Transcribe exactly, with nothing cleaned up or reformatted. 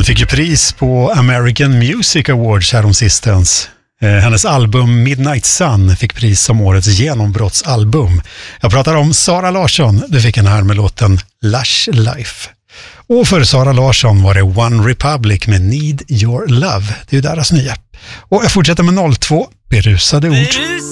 fick ju pris på American Music Awards här om sistens. Eh, hennes album Midnight Sun fick pris som årets genombrottsalbum. Jag pratar om Sara Larsson. Du fick en här med låten Lush Life. Och för Sara Larsson var det One Republic med Need Your Love. Det är ju deras nya. Och jag fortsätter med noll två, berusade ord.